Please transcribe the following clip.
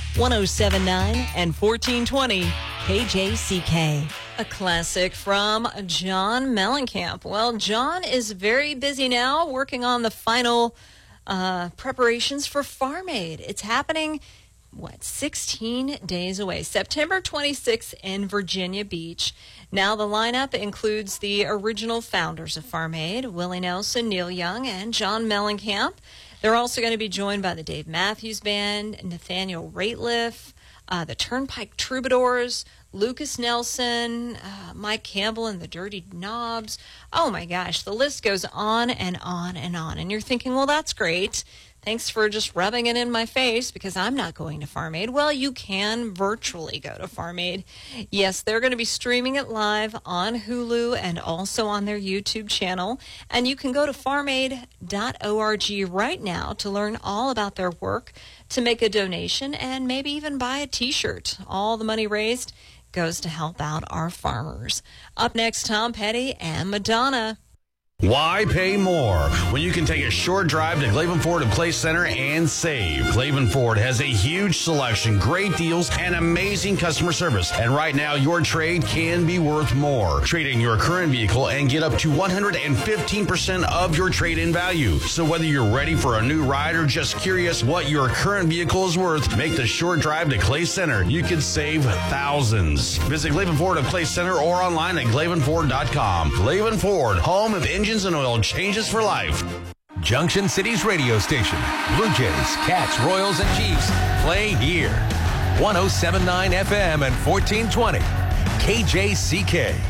1079 and 1420 KJCK. A classic from John Mellencamp. Well, John is very busy now working on the final preparations for Farm Aid. It's happening, 16 days away, September 26th in Virginia Beach. Now the lineup includes the original founders of Farm Aid, Willie Nelson, Neil Young, and John Mellencamp. They're also going to be joined by the Dave Matthews Band, Nathaniel Rateliff, the Turnpike Troubadours, Lucas Nelson, Mike Campbell and the Dirty Knobs. Oh my gosh, the list goes on and on and on. And you're thinking, well, that's great. Thanks for just rubbing it in my face because I'm not going to Farm Aid. Well, you can virtually go to Farm Aid. Yes, they're going to be streaming it live on Hulu and also on their YouTube channel. And you can go to farmaid.org right now to learn all about their work, to make a donation, and maybe even buy a T-shirt. All the money raised goes to help out our farmers. Up next, Tom Petty and Madonna. Why pay more when you can take a short drive to Glaven Ford and Clay Center and save? Glaven Ford has a huge selection, great deals, and amazing customer service. And right now, your trade can be worth more. Trade in your current vehicle and get up to 115% of your trade-in value. So whether you're ready for a new ride or just curious what your current vehicle is worth, make the short drive to Clay Center. You could save thousands. Visit Glaven Ford of Clay Center or online at glavenford.com. Glaven Ford, home of engines and oil changes for life. Junction City's radio station. Blue Jays, Cats, Royals, and Chiefs play here. 1079 FM and 1420 KJCK.